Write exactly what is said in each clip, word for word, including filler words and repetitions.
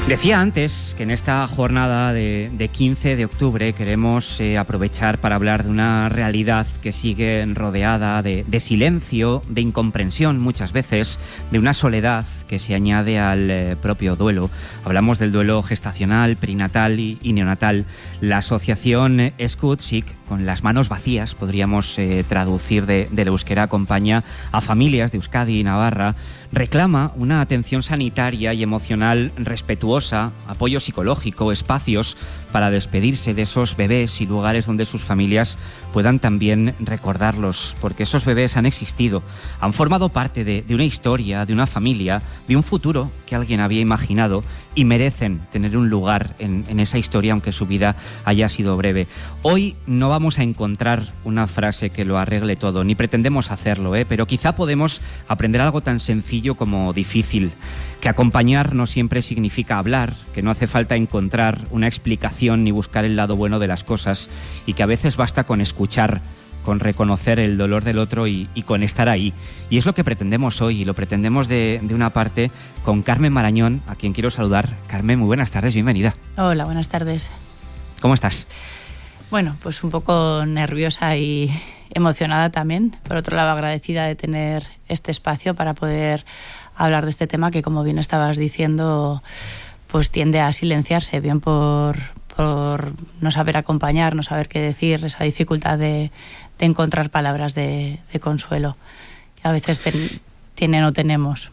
Decía antes que en esta jornada de, de quince de octubre queremos eh, aprovechar para hablar de una realidad que sigue rodeada de, de silencio, de incomprensión muchas veces, de una soledad que se añade al eh, propio duelo. Hablamos del duelo gestacional, perinatal y, y neonatal. La asociación Eskutzik, con las manos vacías, podríamos eh, traducir de, del euskera, acompaña a familias de Euskadi y Navarra, reclama una atención sanitaria y emocional respetuosa, apoyo psicológico, espacios para despedirse de esos bebés y lugares donde sus familias puedan también recordarlos, porque esos bebés han existido, han formado parte de, de una historia, de una familia, de un futuro que alguien había imaginado y merecen tener un lugar en, en esa historia, aunque su vida haya sido breve. Hoy no vamos a encontrar una frase que lo arregle todo, ni pretendemos hacerlo, ¿eh? Pero quizá podemos aprender algo tan sencillo como difícil, que acompañar no siempre significa hablar, que no hace falta encontrar una explicación ni buscar el lado bueno de las cosas, y que a veces basta con escuchar, con reconocer el dolor del otro y, y con estar ahí. Y es lo que pretendemos hoy, y lo pretendemos de, de una parte con Carmen Marañón, a quien quiero saludar. Carmen, muy buenas tardes, bienvenida. Hola, buenas tardes. ¿Cómo estás? Bueno, pues un poco nerviosa y emocionada también. Por otro lado, agradecida de tener este espacio para poder hablar de este tema que, como bien estabas diciendo, pues tiende a silenciarse, bien por, por no saber acompañar, no saber qué decir, esa dificultad de, de encontrar palabras de, de consuelo, que a veces ten, tienen o tenemos.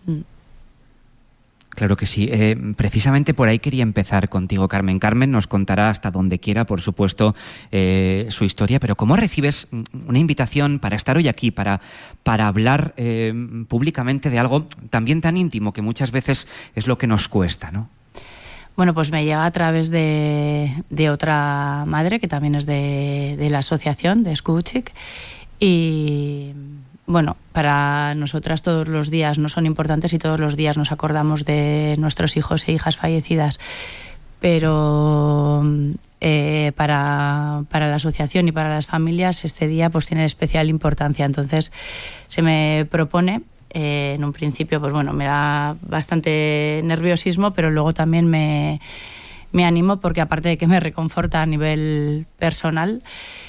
Claro que sí. Eh, precisamente por ahí quería empezar contigo, Carmen. Carmen nos contará hasta donde quiera, por supuesto, eh, su historia, pero ¿cómo recibes una invitación para estar hoy aquí, para, para hablar eh, públicamente de algo también tan íntimo que muchas veces es lo que nos cuesta, ¿no? Bueno, pues me llega a través de, de otra madre que también es de, de la asociación, de Eskutzik, y bueno, para nosotras todos los días no son importantes y todos los días nos acordamos de nuestros hijos e hijas fallecidas, pero eh, para, para la asociación y para las familias este día pues tiene especial importancia. Entonces se me propone, eh, en un principio pues bueno, me da bastante nerviosismo, pero luego también me, me animo, porque aparte de que me reconforta a nivel personal,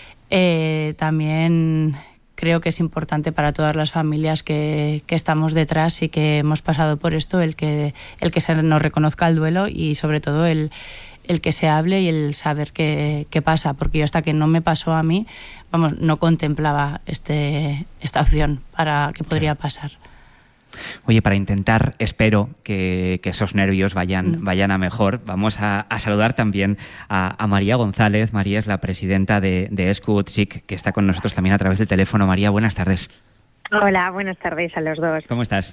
eh, también creo que es importante para todas las familias que, que estamos detrás y que hemos pasado por esto, el que, el que se nos reconozca el duelo y sobre todo el, el que se hable y el saber qué, qué pasa, porque yo hasta que no me pasó a mí, vamos, no contemplaba este, esta opción para que podría pasar. Oye, para intentar, espero que, que esos nervios vayan, vayan a mejor, vamos a, a saludar también a, a María González. María es la presidenta de, de Eskutzik, que está con nosotros también a través del teléfono. María, buenas tardes. Hola, buenas tardes a los dos. ¿Cómo estás?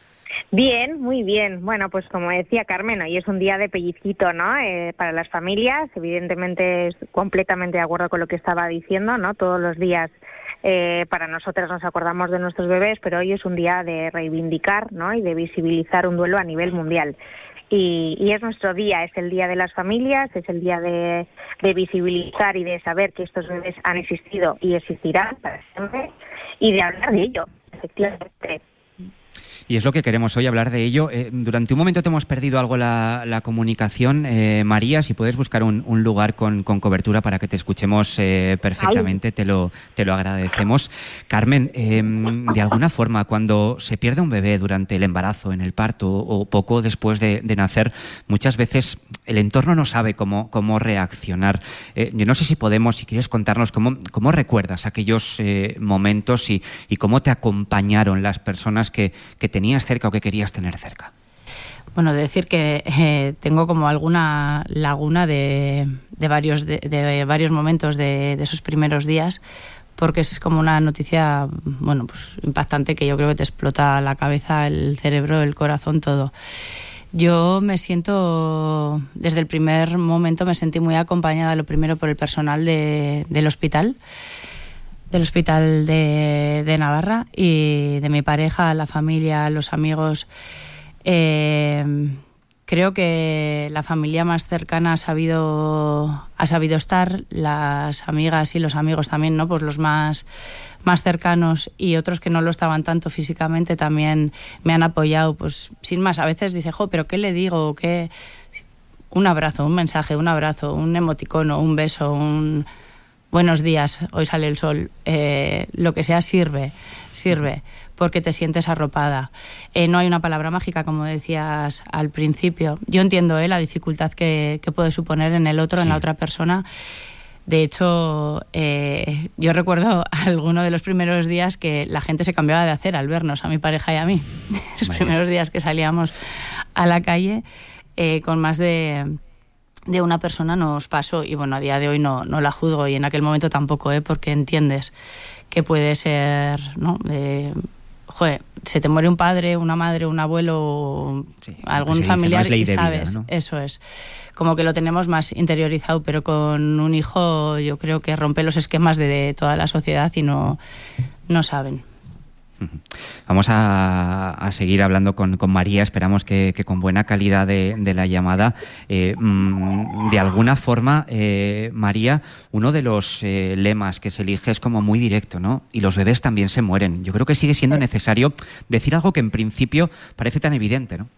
Bien, muy bien. Bueno, pues como decía Carmen, hoy es un día de pellizquito, ¿no? Eh, para las familias, evidentemente es completamente de acuerdo con lo que estaba diciendo, ¿no? Todos los días Eh, para nosotras nos acordamos de nuestros bebés, pero hoy es un día de reivindicar, ¿no? Y de visibilizar un duelo a nivel mundial. Y, y es nuestro día, es el día de las familias, es el día de, de visibilizar y de saber que estos bebés han existido y existirán para siempre, y de hablar de ello, efectivamente. Y es lo que queremos hoy, hablar de ello. Eh, durante un momento te hemos perdido algo la, la comunicación. Eh, María, si puedes buscar un, un lugar con, con cobertura para que te escuchemos eh, perfectamente, te lo, te lo agradecemos. Carmen, eh, de alguna forma, cuando se pierde un bebé durante el embarazo, en el parto o poco después de, de nacer, muchas veces el entorno no sabe cómo, cómo reaccionar. Eh, yo no sé si podemos, si quieres contarnos cómo, cómo recuerdas aquellos eh, momentos y, y cómo te acompañaron las personas que, que tenías cerca o que querías tener cerca. Bueno, decir que eh, tengo como alguna laguna de, de, varios, de, de varios momentos de, de esos primeros días, porque es como una noticia, bueno, pues impactante, que yo creo que te explota la cabeza, el cerebro, el corazón, todo. Yo me siento, desde el primer momento me sentí muy acompañada, lo primero por el personal de, del hospital, del hospital de, de Navarra, y de mi pareja, la familia, los amigos. Eh, creo que la familia más cercana ha sabido, ha sabido estar, las amigas y los amigos también, ¿no? Pues los más, más cercanos y otros que no lo estaban tanto físicamente también me han apoyado, pues sin más. A veces dice, jo, pero ¿qué le digo? ¿Qué? Un abrazo, un mensaje, un abrazo, un emoticono, un beso, un buenos días, hoy sale el sol, eh, lo que sea sirve, sirve, porque te sientes arropada. Eh, no hay una palabra mágica, como decías al principio. Yo entiendo eh, la dificultad que, que puede suponer en el otro, sí. en la otra persona. De hecho, eh, yo recuerdo alguno de los primeros días que la gente se cambiaba de acera al vernos, a mi pareja y a mí. Los Vaya. primeros días que salíamos a la calle eh, con más de... de una persona nos pasó, y bueno, a día de hoy no, no la juzgo, y en aquel momento tampoco, ¿eh? Porque entiendes que puede ser, ¿no? Eh, joder, se te muere un padre, una madre, un abuelo, sí, algún familiar, dice, no y sabes, vida, ¿no? Eso es, como que lo tenemos más interiorizado, pero con un hijo yo creo que rompe los esquemas de, de toda la sociedad y no, no saben. Vamos a, a seguir hablando con, con María, esperamos que, que con buena calidad de, de la llamada. Eh, de alguna forma, eh, María, uno de los eh, lemas que se elige es como muy directo, ¿no? Y los bebés también se mueren. Yo creo que sigue siendo necesario decir algo que en principio parece tan evidente, ¿no?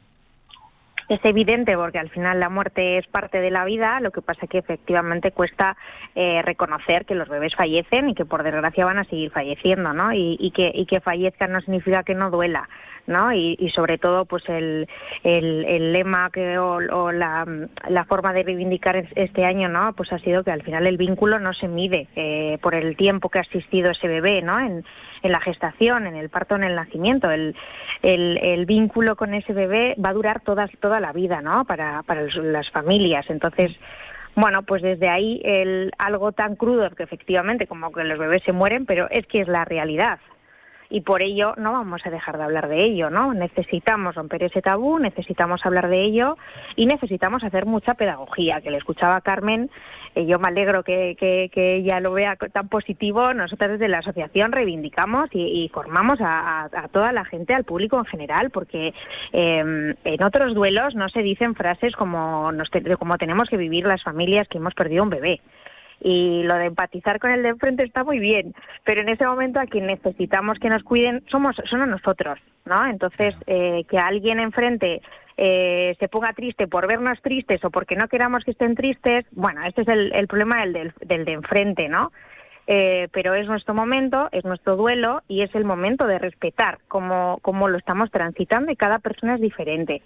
Es evidente porque al final la muerte es parte de la vida, lo que pasa es que efectivamente cuesta eh, reconocer que los bebés fallecen y que por desgracia van a seguir falleciendo, ¿no? Y, y, que, y que fallezcan no significa que no duela, ¿no? Y, y sobre todo pues el, el, el lema que, o, o la, la forma de reivindicar este año, ¿no? Pues ha sido que al final el vínculo no se mide eh, por el tiempo que ha existido ese bebé, ¿no? En, en la gestación, en el parto, en el nacimiento, el, el, el vínculo con ese bebé va a durar toda, toda la vida, ¿no? Para, para las familias. Entonces, bueno, pues desde ahí el, algo tan crudo que efectivamente como que los bebés se mueren, pero es que es la realidad. Y por ello no vamos a dejar de hablar de ello, ¿no? Necesitamos romper ese tabú, necesitamos hablar de ello y necesitamos hacer mucha pedagogía, que le escuchaba a Carmen, eh, yo me alegro que, que, que ella lo vea tan positivo. Nosotros desde la asociación reivindicamos y, y formamos a, a, a toda la gente, al público en general, porque eh, en otros duelos no se dicen frases como, nos te, como tenemos que vivir las familias que hemos perdido un bebé. Y lo de empatizar con el de enfrente está muy bien, pero en ese momento a quien necesitamos que nos cuiden somos son a nosotros, ¿no? Entonces, eh, que alguien enfrente eh, se ponga triste por vernos tristes o porque no queramos que estén tristes, bueno, este es el, el problema del, del, del de enfrente, ¿no? Eh, pero es nuestro momento, es nuestro duelo y es el momento de respetar cómo, cómo lo estamos transitando y cada persona es diferente.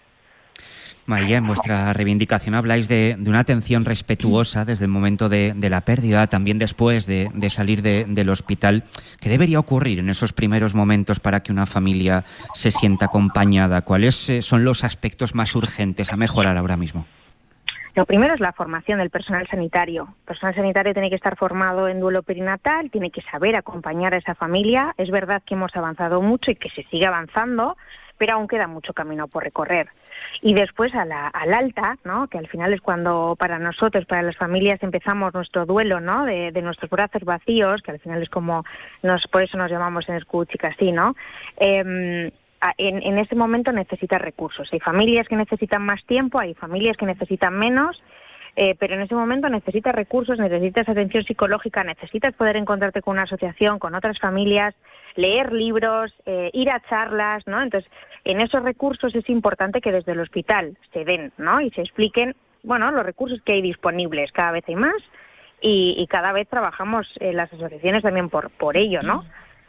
María, en vuestra reivindicación habláis de, de una atención respetuosa desde el momento de, de la pérdida, también después de, de salir de, del hospital. ¿Qué debería ocurrir en esos primeros momentos para que una familia se sienta acompañada? ¿Cuáles eh, son los aspectos más urgentes a mejorar ahora mismo? Lo primero es la formación del personal sanitario. El personal sanitario tiene que estar formado en duelo perinatal, tiene que saber acompañar a esa familia. Es verdad que hemos avanzado mucho y que se sigue avanzando, pero aún queda mucho camino por recorrer. Y después a la, al alta, ¿no? Que al final es cuando para nosotros, para las familias, empezamos nuestro duelo, ¿no? De, de nuestros brazos vacíos, que al final es como, nos, por eso nos llamamos en Escuchic así, ¿no? Eh, en, en ese momento necesitas recursos. Hay familias que necesitan más tiempo, hay familias que necesitan menos, eh, pero en ese momento necesitas recursos, necesitas atención psicológica, necesitas poder encontrarte con una asociación, con otras familias, leer libros, eh, ir a charlas, ¿no? Entonces, en esos recursos es importante que desde el hospital se den, ¿no? Y se expliquen, bueno, los recursos que hay disponibles. Cada vez hay más y, y cada vez trabajamos en las asociaciones también por, por ello, ¿no?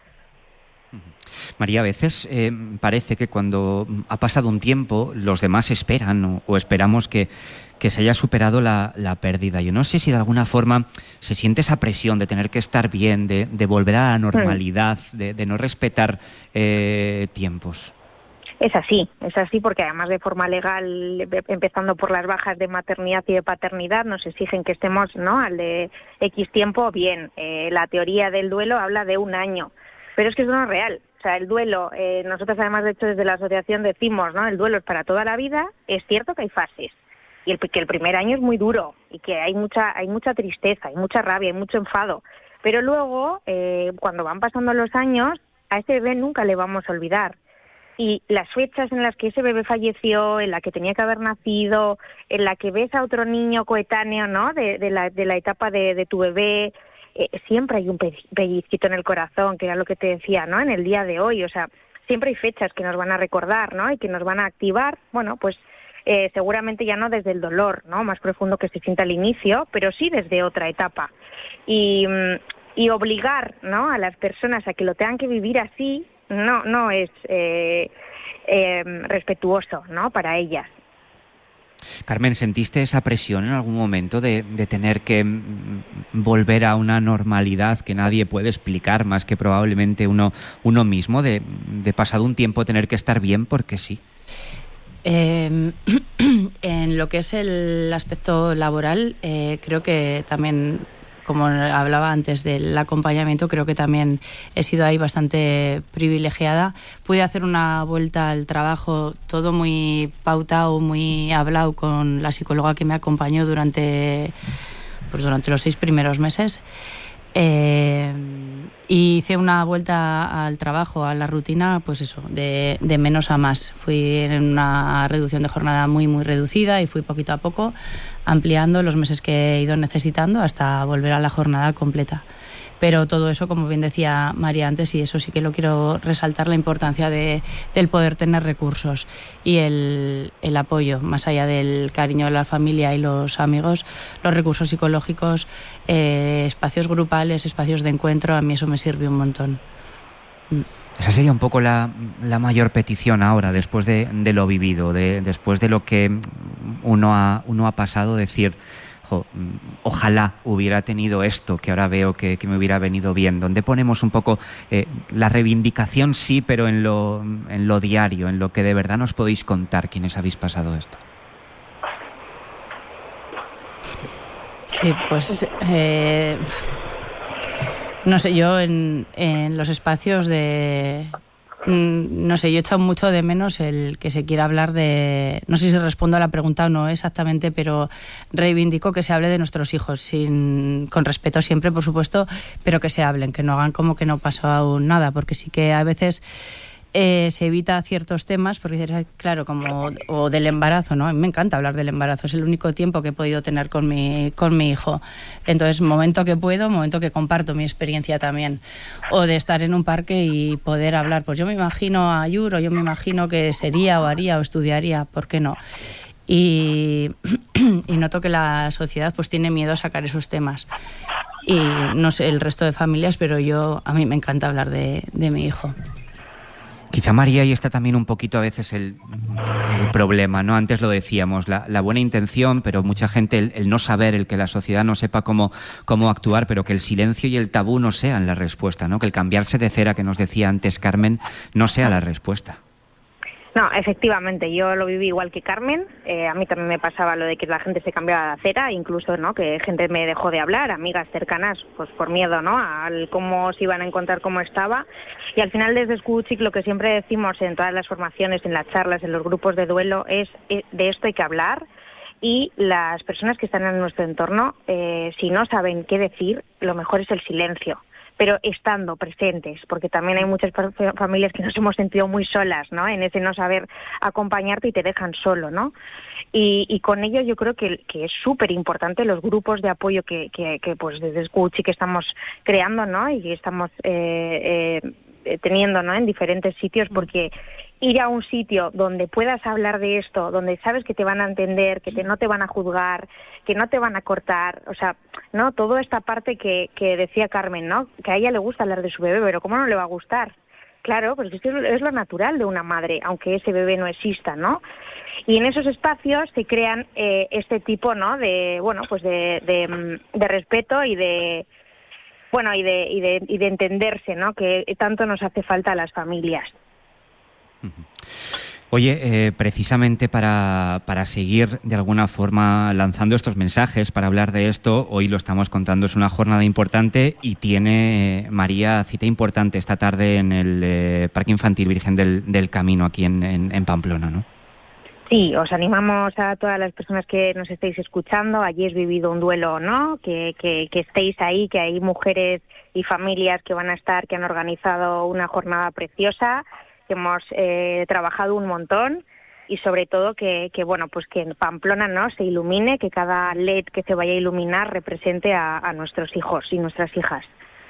María, a veces eh, parece que cuando ha pasado un tiempo los demás esperan o, o esperamos que, que se haya superado la, la pérdida. Yo no sé si de alguna forma se siente esa presión de tener que estar bien, de, de volver a la normalidad, de, de no respetar eh, tiempos. Es así, es así porque además de forma legal, empezando por las bajas de maternidad y de paternidad, nos exigen que estemos, ¿no?, al de X tiempo bien. Eh, la teoría del duelo habla de un año, pero es que eso no es real. O sea, el duelo, eh, nosotros además de hecho desde la asociación decimos, ¿no?, el duelo es para toda la vida. Es cierto que hay fases y el, que el primer año es muy duro y que hay mucha, hay mucha tristeza, hay mucha rabia, hay mucho enfado, pero luego, eh, cuando van pasando los años, a ese bebé nunca le vamos a olvidar. y las fechas en las que ese bebé falleció, en la que tenía que haber nacido, en la que ves a otro niño coetáneo, ¿no?, de, de, la, de la etapa de, de tu bebé, eh, siempre hay un pellizquito en el corazón, que era lo que te decía, ¿no?, en el día de hoy. O sea, siempre hay fechas que nos van a recordar, ¿no?, y que nos van a activar, bueno, pues eh, seguramente ya no desde el dolor, ¿no?, más profundo que se sienta al inicio, pero sí desde otra etapa. Y, y obligar, ¿no?, a las personas a que lo tengan que vivir así, no no es eh, eh, respetuoso, ¿no?, para ellas. Carmen, ¿sentiste esa presión en algún momento de, de tener que volver a una normalidad que nadie puede explicar más que probablemente uno, uno mismo, de, de pasado un tiempo tener que estar bien porque sí? Eh, en lo que es el aspecto laboral, eh, creo que también, como hablaba antes del acompañamiento, creo que también he sido ahí bastante privilegiada. Pude hacer una vuelta al trabajo, todo muy pautado, muy hablado con la psicóloga que me acompañó durante, pues durante los seis primeros meses. Eh, y hice una vuelta al trabajo, a la rutina, pues eso, de, de menos a más. Fui en una reducción de jornada muy, muy reducida y fui poquito a poco ampliando los meses que he ido necesitando hasta volver a la jornada completa. Pero todo eso, como bien decía María antes, y eso sí que lo quiero resaltar, la importancia de, del poder tener recursos y el, el apoyo, más allá del cariño de la familia y los amigos, los recursos psicológicos, eh, espacios grupales, espacios de encuentro, a mí eso me sirve un montón. Esa sería un poco la, la mayor petición ahora, después de, de lo vivido, de, después de lo que uno ha, uno ha pasado, decir... ojalá hubiera tenido esto que ahora veo que, que me hubiera venido bien, donde ponemos un poco eh, la reivindicación, sí, pero en lo, en lo diario, en lo que de verdad nos podéis contar quienes habéis pasado esto. Sí, pues eh, no sé, yo en, en los espacios de... No sé, yo he echado mucho de menos el que se quiera hablar de... No sé si respondo a la pregunta o no exactamente, pero reivindico que se hable de nuestros hijos, sin, con respeto siempre, por supuesto, pero que se hablen, que no hagan como que no pasó aún nada, porque sí que a veces... Eh, se evita ciertos temas porque dices, claro, como o del embarazo, ¿no? A mí me encanta hablar del embarazo, es el único tiempo que he podido tener con mi, con mi hijo. Entonces, momento que puedo, momento que comparto mi experiencia también. O de estar en un parque y poder hablar, pues yo me imagino a Ayur, o yo me imagino que sería o haría o estudiaría, ¿por qué no? Y, y noto que la sociedad pues tiene miedo a sacar esos temas. Y no sé el resto de familias, pero yo, a mí me encanta hablar de, de mi hijo. Quizá, María, ahí está también un poquito a veces el, el problema, ¿no? Antes lo decíamos, la, la buena intención, pero mucha gente, el, el no saber, el que la sociedad no sepa cómo, cómo actuar, pero que el silencio y el tabú no sean la respuesta, ¿no? Que el cambiarse de cera, que nos decía antes Carmen, no sea la respuesta. No, efectivamente, yo lo viví igual que Carmen. Eh, a mí también me pasaba lo de que la gente se cambiaba de acera, incluso, ¿no?, que gente me dejó de hablar, amigas cercanas, pues por miedo, ¿no?, al cómo se iban a encontrar cómo estaba. Y al final, desde Escuchic, lo que siempre decimos en todas las formaciones, en las charlas, en los grupos de duelo, es eh, de esto hay que hablar. Y las personas que están en nuestro entorno, eh, si no saben qué decir, lo mejor es el silencio, pero estando presentes, porque también hay muchas familias que nos hemos sentido muy solas, ¿no?, en ese no saber acompañarte y te dejan solo, ¿no? Y, y con ello yo creo que, que es súper importante los grupos de apoyo que, que, que pues desde Escuchi que estamos creando, ¿no?, y que estamos eh, eh, teniendo, ¿no?, en diferentes sitios, porque ir a un sitio donde puedas hablar de esto, donde sabes que te van a entender, que te, no te van a juzgar, que no te van a cortar, o sea, no, toda esta parte que, que decía Carmen, ¿no?, que a ella le gusta hablar de su bebé, pero ¿cómo no le va a gustar? Claro, pues es que es lo natural de una madre, aunque ese bebé no exista, ¿no? Y en esos espacios se crean eh, este tipo, ¿no?, de, bueno, pues de, de, de respeto y de, bueno, y de, y de, y de entenderse, ¿no?, que tanto nos hace falta a las familias. Oye, eh, precisamente para, para seguir de alguna forma lanzando estos mensajes, para hablar de esto, hoy lo estamos contando, es una jornada importante y tiene, eh, María, cita importante esta tarde en el eh, Parque Infantil Virgen del, del Camino, aquí en, en, en Pamplona, ¿no? Sí, os animamos a todas las personas que nos estéis escuchando, allí has vivido un duelo, ¿no?, que, que, que estéis ahí, que hay mujeres y familias que van a estar, que han organizado una jornada preciosa. que hemos eh, trabajado un montón y sobre todo que, que bueno, pues que en Pamplona, ¿no?, se ilumine, que cada L E D que se vaya a iluminar represente a, a nuestros hijos y nuestras hijas.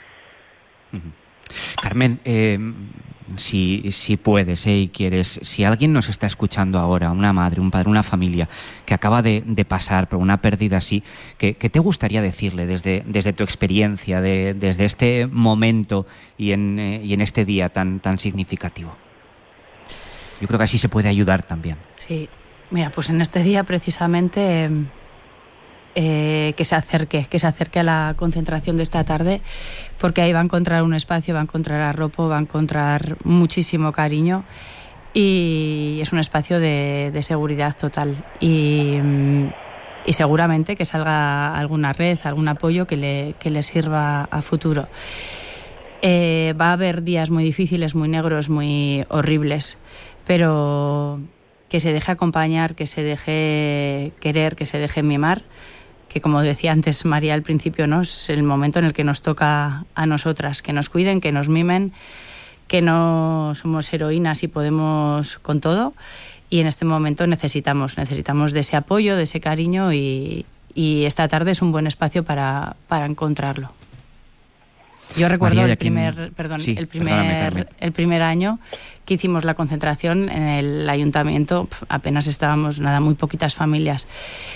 Carmen, eh, si, si puedes eh, y quieres, si alguien nos está escuchando ahora, una madre, un padre, una familia que acaba de, de pasar por una pérdida así, ¿qué, qué te gustaría decirle desde, desde tu experiencia, de, desde este momento y en, eh, y en este día tan, tan significativo? Yo creo que así se puede ayudar también. Sí, mira, pues en este día precisamente eh, que se acerque, que se acerque a la concentración de esta tarde, porque ahí va a encontrar un espacio, va a encontrar arropo, va a encontrar muchísimo cariño y es un espacio de, de seguridad total. Y, y seguramente que salga alguna red, algún apoyo que le, que le sirva a futuro. Eh, va a haber días muy difíciles, muy negros, muy horribles, pero que se deje acompañar, que se deje querer, que se deje mimar, que como decía antes María al principio, ¿no?, es el momento en el que nos toca a nosotras, que nos cuiden, que nos mimen, que no somos heroínas y podemos con todo, y en este momento necesitamos, necesitamos de ese apoyo, de ese cariño, y, y esta tarde es un buen espacio para, para encontrarlo. Yo recuerdo María, el primer, quien... perdón, sí, el primer, el primer año que hicimos la concentración en el ayuntamiento, apenas estábamos, nada, muy poquitas familias.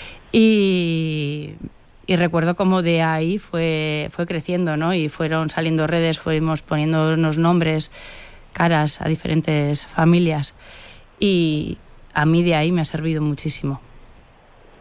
Y, y recuerdo cómo de ahí fue, fue creciendo, ¿no? Y fueron saliendo redes, fuimos poniéndonos nombres, caras a diferentes familias. Y a mí de ahí me ha servido muchísimo.